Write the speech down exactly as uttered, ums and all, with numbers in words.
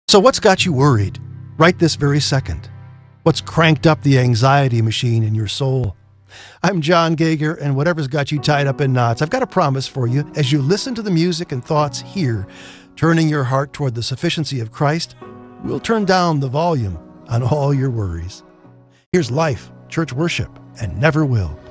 So what's got you worried right this very second? What's cranked up the anxiety machine in your soul? I'm John Gager, and whatever's got you tied up in knots, I've got a promise for you. As you listen to the music and thoughts here, turning your heart toward the sufficiency of Christ, we'll turn down the volume on all your worries. Here's Life, Church Worship, and Never Will.